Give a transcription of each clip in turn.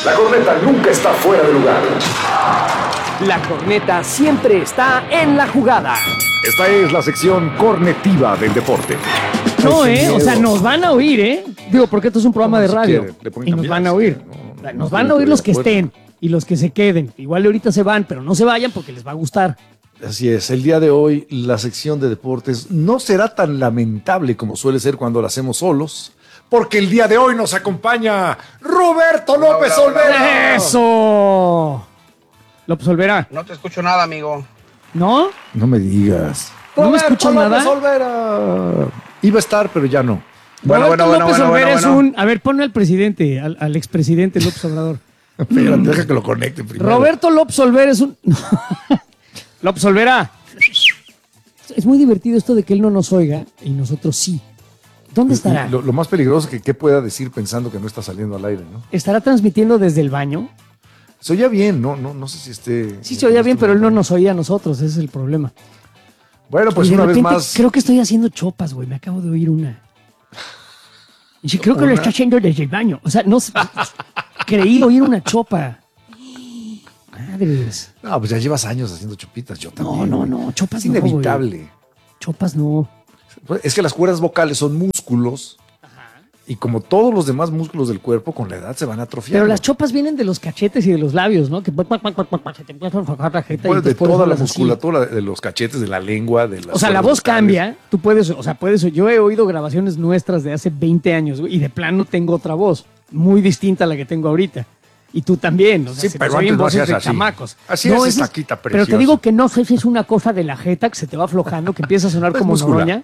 La corneta nunca está fuera de lugar. La corneta siempre está en la jugada. Esta es la sección cornetiva del deporte. No, o sea, nos van a oír, Digo, porque esto es un programa de radio. Y nos van a oír. Nos van a oír los que estén y los que se queden. Igual ahorita se van, pero no se vayan porque les va a gustar. Así es, el día de hoy la sección de deportes no será tan lamentable como suele ser cuando la hacemos solos, porque el día de hoy nos acompaña Roberto López Olvera. ¡Eso! López Olvera. No te escucho nada, amigo. ¿No? No me digas. ¿No me escuchas nada? López Olvera. Iba a estar, pero ya no. Roberto López Olvera es un... A ver, ponle al presidente, al expresidente López Obrador. Espérate, deja que lo conecte primero. Roberto López Olvera es un... López Olvera. Es muy divertido esto de que él no nos oiga y nosotros sí. ¿Dónde estará? Lo más peligroso que pueda decir pensando que no está saliendo al aire, ¿no? ¿Estará transmitiendo desde el baño? Se oía bien, no sé si esté... Sí, se oía bien, pero él no nos oía a nosotros, ese es el problema. Bueno, pues una vez más... Creo que estoy haciendo chopas, güey, me acabo de oír una. Y creo que lo está haciendo desde el baño. O sea, no creí oír una chopa. Madres. No, pues ya llevas años haciendo chupitas, yo también. No, chopas es no, inevitable. Güey. Chopas no. Es que las cuerdas vocales son músculos. Ajá. Y como todos los demás músculos del cuerpo, con la edad se van atrofiando. Pero las chopas vienen de los cachetes y de los labios, ¿no? Que te empiezan a enfocar la jeta. Pues de toda la musculatura, de los cachetes, de la lengua, de las... O sea, la voz cambia. Tú puedes, yo he oído grabaciones nuestras de hace 20 años, güey, y de plano tengo otra voz, muy distinta a la que tengo ahorita. Y tú también, o sea, sí, pero antes no hacías así. Chamacos. Así es esta quita preciosa. Pero te digo que no sé si es una cosa de la jeta que se te va aflojando, que empieza a sonar como Noroña.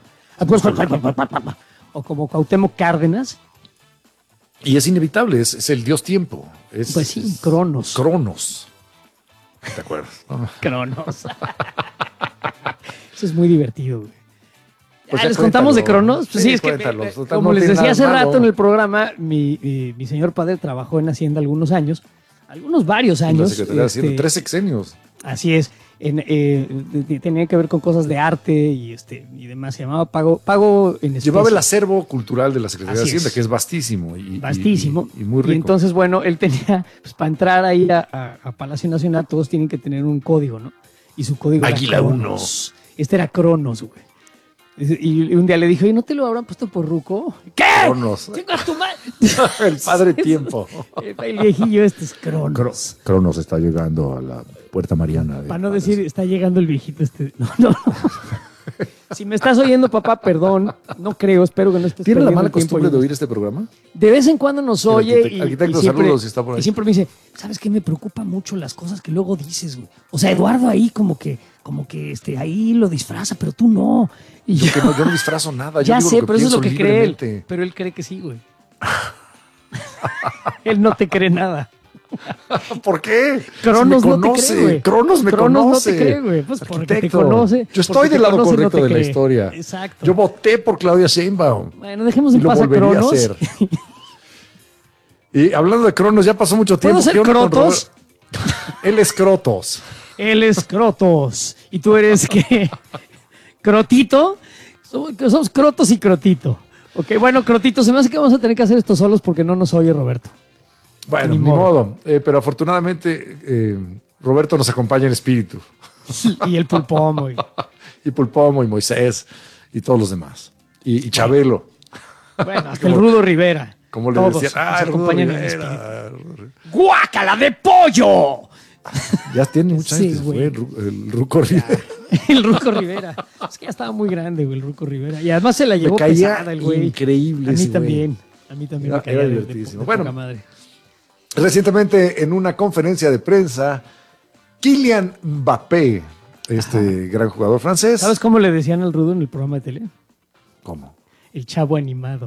O como Cuauhtémoc Cárdenas. Y es inevitable, es el dios tiempo. Pues sí, Cronos. Cronos. ¿Te acuerdas? Cronos. Eso es muy divertido, güey. Pues ¿Les contamos de Cronos? Pues sí, es que, como les decía hace rato en el programa, mi señor padre trabajó en Hacienda algunos años, varios años. La Secretaría de Hacienda, 3 sexenios. Así es. Tenía que ver con cosas de arte y demás. Se llamaba Pago en especie. Llevaba el acervo cultural de la Secretaría de Hacienda, es. que es vastísimo. Vastísimo. Y muy rico. Y entonces, bueno, él tenía, pues para entrar ahí a Palacio Nacional, todos tienen que tener un código, ¿no? Y su código Águila era Cronos. Este era Cronos, güey. Y un día le dijo, ¿y no te lo habrán puesto por ruco? ¿Qué? Cronos. ¡Chingas tu madre! El padre tiempo. El viejillo es Cronos. Cronos está llegando a la Puerta Mariana. Para no decir, está llegando el viejito No. Si me estás oyendo, papá, perdón. No creo, espero que no estés ¿Tiene la mala el tiempo costumbre de oír este programa? De vez en cuando nos oye y siempre me dice, ¿sabes qué? Me preocupa mucho las cosas que luego dices, güey. O sea, Eduardo ahí como que ahí lo disfraza, pero tú no. Y yo no disfrazo nada. Ya yo digo sé, lo que pero eso es lo que cree él. libremente. Pero él cree que sí, güey. Él no te cree nada. ¿Por qué? Cronos no te cree, güey. Cronos me conoce. No te cree, güey. Pues porque te conoce. Yo estoy del lado correcto de la historia. Exacto. Yo voté por Claudia Sheinbaum. Bueno, dejemos en paz a Cronos. Y hablando de Cronos, ya pasó mucho tiempo. ¿Puedo ser Crotos? Él es Crotos. Él es Crotos. ¿Y tú eres qué? ¿Crotito? Somos Crotos y Crotito. Ok, bueno, Crotito, se me hace que vamos a tener que hacer esto solos porque no nos oye Roberto. Bueno, ni modo. Pero afortunadamente Roberto nos acompaña en espíritu. Y el Pulpomo. Y Pulpomo y Moisés y todos los demás. Y Chabelo. Bueno, hasta el Rudo Rivera. Como le decían, el Rudo Rivera. ¡Guácala de pollo! Ya tiene muchos años, fue el Ruco Rivera. El Ruco Rivera. Es que ya estaba muy grande, güey, el Ruco Rivera. Y además se la llevó pesada el güey. Increíble. A mí también. A mí también me caía era divertidísimo. Bueno, madre. Recientemente en una conferencia de prensa, Kylian Mbappé, gran jugador francés. ¿Sabes cómo le decían al Rudo en el programa de tele? ¿Cómo? El chavo animado.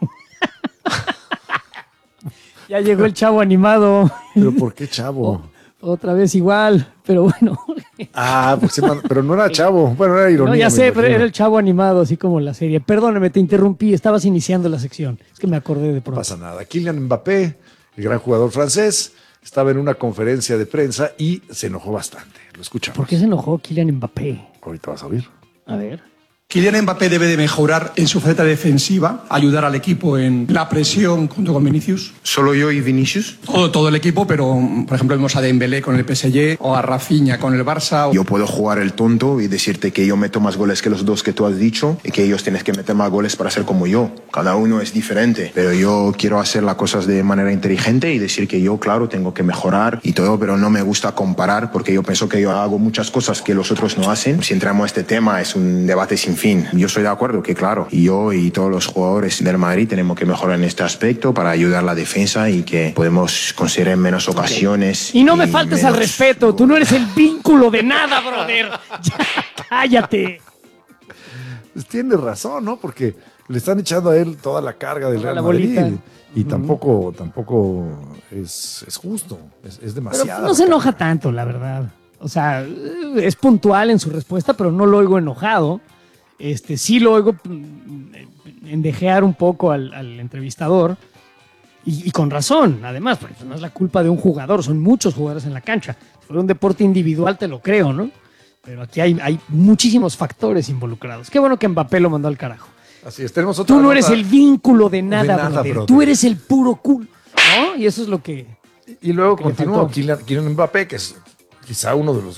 Ya llegó el chavo animado. ¿Pero por qué chavo? Otra vez igual, pero bueno. Pues, pero no era chavo. Bueno, era ironía. No, ya sé, pero era el chavo animado, así como la serie. Perdóname, te interrumpí. Estabas iniciando la sección. Es que me acordé de pronto. No pasa nada. Kylian Mbappé, el gran jugador francés, estaba en una conferencia de prensa y se enojó bastante. Lo escuchamos. ¿Por qué se enojó Kylian Mbappé? Ahorita vas a oír. A ver. Kylian Mbappé debe de mejorar en su faceta defensiva, ayudar al equipo en la presión junto con Vinicius. ¿Solo yo y Vinicius? Todo el equipo, pero por ejemplo vemos a Dembélé con el PSG o a Rafinha con el Barça. Yo puedo jugar el tonto y decirte que yo meto más goles que los dos que tú has dicho y que ellos tienen que meter más goles para ser como yo. Cada uno es diferente, pero yo quiero hacer las cosas de manera inteligente y decir que yo, claro, tengo que mejorar y todo, pero no me gusta comparar porque yo pienso que yo hago muchas cosas que los otros no hacen. Si entramos a este tema es un debate sin fin. Yo estoy de acuerdo que, claro, yo y todos los jugadores del Madrid tenemos que mejorar en este aspecto para ayudar a la defensa y que podemos conseguir en menos ocasiones. Y no me faltes al respeto, tú no eres el vínculo de nada, brother. Ya, cállate. Pues tiene razón, ¿no? Porque le están echando a él toda la carga del Real Madrid. Y tampoco es justo, es demasiado. Pero no se enoja tanto, la verdad. O sea, es puntual en su respuesta, pero no lo oigo enojado. Sí lo oigo endejear un poco al entrevistador y con razón, además, porque no es la culpa de un jugador, son muchos jugadores en la cancha. Si fuera un deporte individual te lo creo, ¿no? Pero aquí hay muchísimos factores involucrados. Qué bueno que Mbappé lo mandó al carajo. Así es, tenemos otra Tú no eres el vínculo de nada, brother. Tú eres el puro culo, ¿no? Y eso es lo que... Y luego continúa Kylian Mbappé, que es quizá uno de los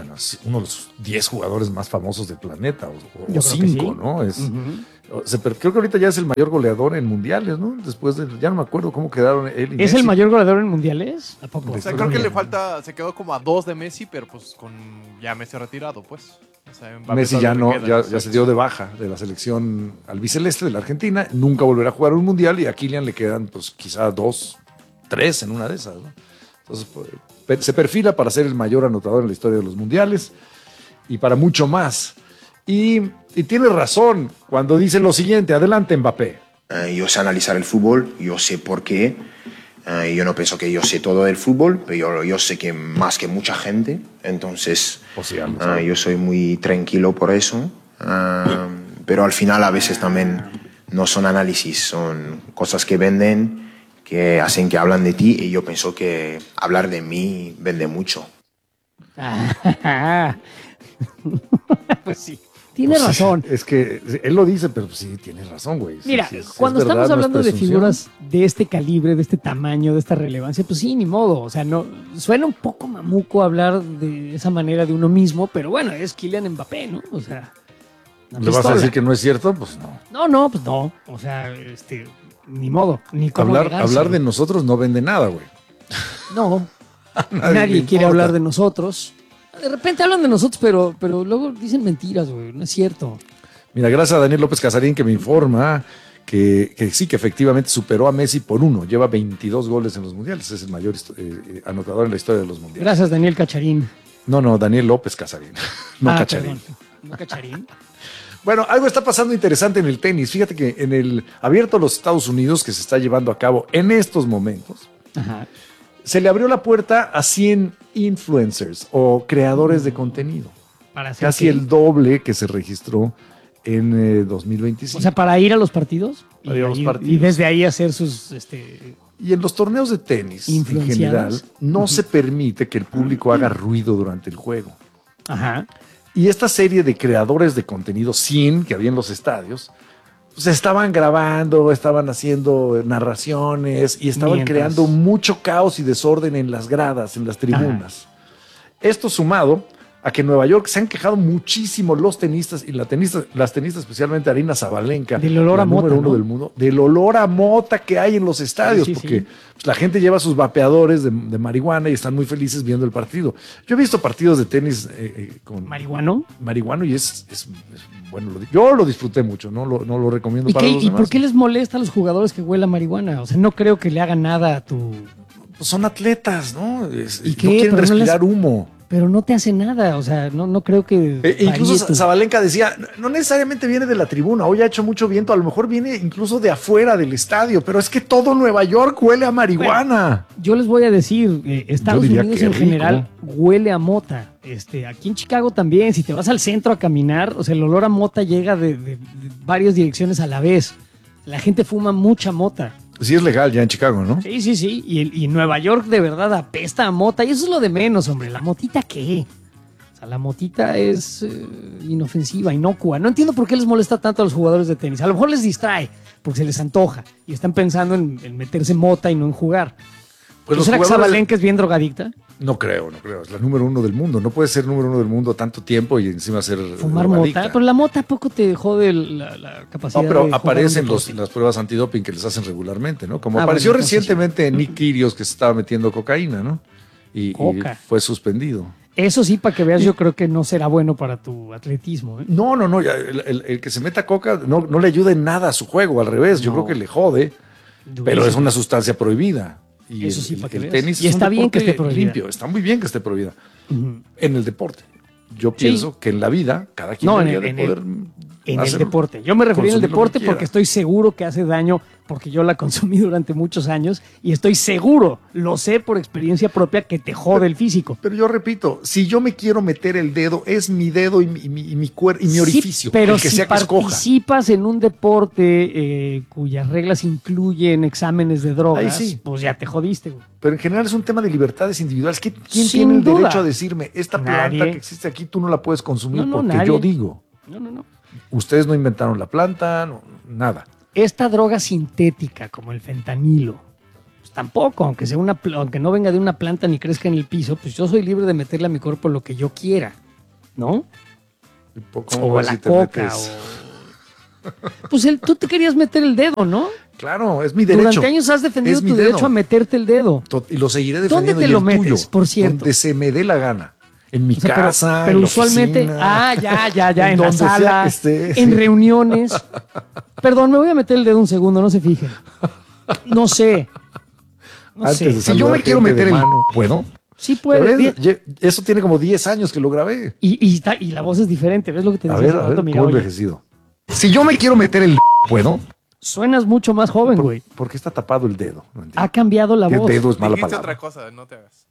10 jugadores más famosos del planeta, o 5, sí, ¿no? Creo que ahorita ya es el mayor goleador en mundiales, ¿no? Después ya no me acuerdo cómo quedaron él y ¿Es Messi. el mayor goleador en mundiales? ¿A poco? O sea, creo que le falta, se quedó como a 2 de Messi, pero pues con ya Messi retirado, pues. O sea, Messi ya se dio de baja de la selección albiceleste de la Argentina, nunca volverá a jugar un mundial y a Kylian le quedan pues quizá 2, 3 en una de esas, ¿no? Entonces se perfila para ser el mayor anotador en la historia de los mundiales y para mucho más. Y tiene razón cuando dice lo siguiente. Adelante, Mbappé. Yo sé analizar el fútbol, yo sé por qué. Yo no pienso que yo sé todo del fútbol, pero yo sé que más que mucha gente. Entonces, yo soy muy tranquilo por eso. Pero al final a veces también no son análisis, son cosas que venden, que hacen que hablan de ti, y yo pienso que hablar de mí vende mucho. Pues sí. Tiene razón. Es que él lo dice, pero sí, tiene razón, güey. Mira, sí, cuando estamos hablando de figuras de este calibre, de este tamaño, de esta relevancia, pues sí, ni modo. O sea, no suena un poco mamuco hablar de esa manera de uno mismo, pero bueno, es Kylian Mbappé, ¿no? O sea, ¿le vas a decir que no es cierto? Pues no. No, pues no. O sea, ni modo. Ni cómo hablar de nosotros no vende nada, güey. No. Nadie quiere hablar de nosotros. De repente hablan de nosotros, pero luego dicen mentiras, güey. No es cierto. Mira, gracias a Daniel López Casarín que me informa que sí, que efectivamente superó a Messi por 1. Lleva 22 goles en los mundiales. Es el mayor anotador en la historia de los mundiales. Gracias, Daniel Cacharín. No, Daniel López Casarín. No Cacharín. Perdón. ¿No Cacharín? Bueno, algo está pasando interesante en el tenis. Fíjate que en el Abierto de los Estados Unidos, que se está llevando a cabo en estos momentos, se le abrió la puerta a 100 influencers o creadores de contenido. Casi el doble que se registró en 2025. O sea, para ir a los partidos. Para ir a los partidos. Y desde ahí hacer sus... Y en los torneos de tenis, en general, no se permite que el público haga ruido durante el juego. Ajá. Y esta serie de creadores de contenido 100 que había en los estadios, pues estaban grabando, estaban haciendo narraciones y estaban creando mucho caos y desorden en las gradas, en las tribunas. Ajá. Esto sumado a que en Nueva York se han quejado muchísimo los tenistas y las tenistas, especialmente Aryna Sabalenka, del olor a mota, número 1 del mundo, del olor a mota que hay en los estadios, porque pues, la gente lleva sus vapeadores de marihuana y están muy felices viendo el partido. Yo he visto partidos de tenis con marihuano y es bueno. Yo lo disfruté mucho, no lo recomiendo para los demás. ¿Y por qué les molesta a los jugadores que huela marihuana? O sea, no creo que le hagan nada a tu... Pues son atletas, ¿no? ¿Y no quieren respirar humo. Pero no te hace nada, o sea, no creo que... incluso Sabalenka decía, no necesariamente viene de la tribuna, hoy ha hecho mucho viento, a lo mejor viene incluso de afuera del estadio, pero es que todo Nueva York huele a marihuana. Bueno, yo les voy a decir, Estados Unidos en general huele a mota. Aquí en Chicago también, si te vas al centro a caminar, o sea, el olor a mota llega de varias direcciones a la vez. La gente fuma mucha mota. Sí es legal ya en Chicago, ¿no? Sí. Y Nueva York de verdad apesta a mota. Y eso es lo de menos, hombre. ¿La motita qué? O sea, la motita es inofensiva, inocua. No entiendo por qué les molesta tanto a los jugadores de tenis. A lo mejor les distrae, porque se les antoja y están pensando en meterse mota y no en jugar. Pues ¿Será que Sabalenka es bien drogadicta? No creo. Es la número 1 del mundo. No puede ser número 1 del mundo tanto tiempo y encima ser fumar drogadicta. mota. Pero la mota poco te jode la capacidad. No, pero de aparecen las pruebas antidoping que les hacen regularmente, ¿no? Como apareció bueno, recientemente Nick Kyrgios, que se estaba metiendo cocaína, ¿no? Y fue suspendido. Eso sí, para que veas, yo creo que no será bueno para tu atletismo. No. El que se meta coca no le ayuda en nada a su juego, al revés. Yo creo que le jode, pero es una sustancia prohibida. Y eso sí, para que veas. tenis y es está un bien que esté prohibida. limpio. Está muy bien que esté prohibida. En el deporte. Yo pienso que en la vida cada quien debería de poder en el deporte. Yo me referí al deporte porque quiera. estoy seguro que hace daño, porque yo la consumí durante muchos años y estoy seguro, lo sé por experiencia propia, que te jode el físico. Pero yo repito, si yo me quiero meter el dedo, es mi dedo y mi cuerpo y mi orificio. Sí, pero el que si sea que escoja. participas en un deporte cuyas reglas incluyen exámenes de drogas, pues ya te jodiste, güey. Pero en general es un tema de libertades individuales. ¿Quién Sin tiene el duda. derecho a decirme, esta planta Nadie. que existe aquí tú no la puedes consumir No, porque nadie. yo digo? No. Ustedes no inventaron la planta, nada. Esta droga sintética, como el fentanilo, pues tampoco, aunque no venga de una planta ni crezca en el piso, pues yo soy libre de meterle a mi cuerpo lo que yo quiera, ¿no? O la coca, Pues tú te querías meter el dedo, ¿no? Claro, es mi derecho. Durante años has defendido Es mi tu dedo. derecho a meterte el dedo. Y lo seguiré defendiendo. ¿Dónde te y lo el metes, tuyo, por cierto? Donde se me dé la gana. En mi O sea, casa, pero en la usualmente, oficina, ya, en la donde sea sala, que esté, en sí. reuniones. Perdón, me voy a meter el dedo un segundo, no se fijen. No sé. Antes de sé. si yo me quiero meter el mano, ¿puedo? Sí puede. Eso tiene como 10 años que lo grabé. Y la voz es diferente, ¿ves lo que te decía? A ver, Mira, ¿cómo oye, envejecido? Si yo me quiero meter el ¿puedo? suenas mucho más joven, güey. ¿Por qué está tapado el dedo? No entiendo. Ha cambiado la ¿Qué voz. dedo es mala Dijiste palabra? otra cosa, no te hagas.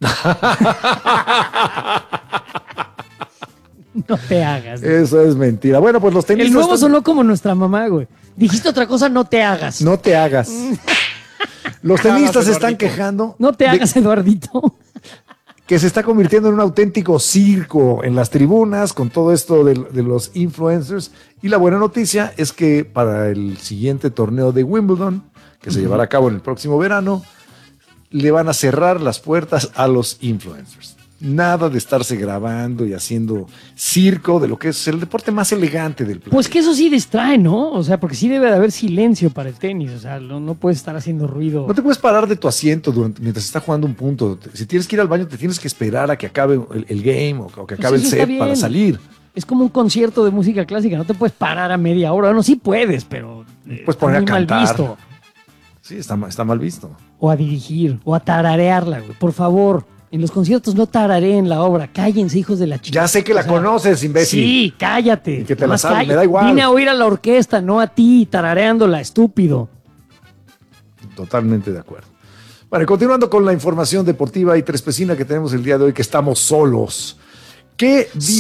No te hagas. güey. Eso es mentira. Bueno, pues los tenistas... El nuevo sonó como nuestra mamá, güey. Dijiste otra cosa, no te hagas. No te hagas. Los te hagas, tenistas se están Eduardito. quejando No te de hagas, Eduardito. que se está convirtiendo en un auténtico circo en las tribunas con todo esto de los influencers. Y la buena noticia es que para el siguiente torneo de Wimbledon, que se llevará a cabo en el próximo verano, le van a cerrar las puertas a los influencers. Nada de estarse grabando y haciendo circo de lo que es el deporte más elegante del planeta. Pues que eso sí distrae, ¿no? O sea, porque sí debe de haber silencio para el tenis. O sea, no puedes estar haciendo ruido. No te puedes parar de tu asiento mientras está jugando un punto. Si tienes que ir al baño, te tienes que esperar a que acabe el game o que acabe Pues el eso está set para bien. salir. Es como un concierto de música clásica. No te puedes parar a media hora. No, sí puedes, pero Puedes está poner a muy mal cantar. visto. Sí, está mal visto. O a dirigir, o a tararearla, güey. Por favor, en los conciertos no tarareen la obra. Cállense, hijos de la chica. Ya sé que la conoces, imbécil. Sí, cállate. Y que te la Nomás sabes, me da igual. Vine a oír a la orquesta, no a ti, tarareándola, estúpido. Totalmente de acuerdo. Bueno, continuando con la información deportiva y trespecina que tenemos el día de hoy, que estamos solos. ¿Qué dice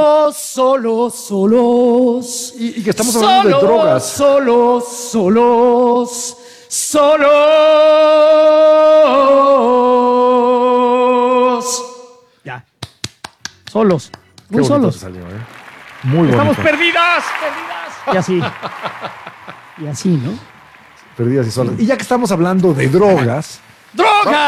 Solos. y que estamos hablando de drogas? Solos. Ya. Solos. Qué Muy bonito solos. te salió, ¿eh? Muy Estamos bonito. perdidas. Y así. Y así, ¿no? Perdidas y solas. Y ya que estamos hablando de drogas,